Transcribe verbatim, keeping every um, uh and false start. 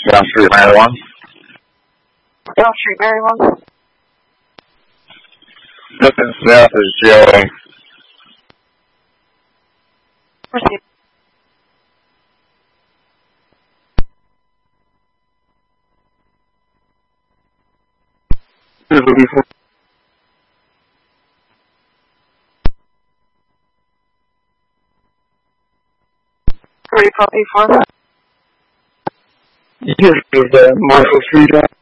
Elm Street, Mary one. Elm Street, Mary one. Smith Smith is G O A. Proceed. This will be for Three copy for that. This is the Marshall Street.